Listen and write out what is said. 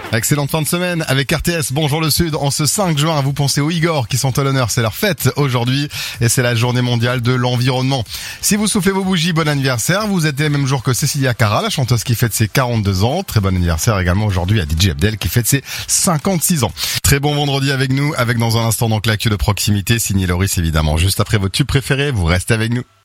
Excellente fin de semaine avec RTS. Bonjour le Sud. En ce 5 juin, vous pensez aux Igor qui sont à l'honneur. C'est leur fête aujourd'hui et c'est la journée mondiale de l'environnement. Si vous soufflez vos bougies, bon anniversaire. Vous êtes le même jour que Cecilia Cara, la chanteuse qui fête ses 42 ans. Très bon anniversaire également aujourd'hui à DJ Abdel qui fête ses 56 ans. Très bon vendredi avec nous, avec dans un instant donc l'actu de proximité, signé Loris évidemment. Juste après vos tubes préférés, vous restez avec nous.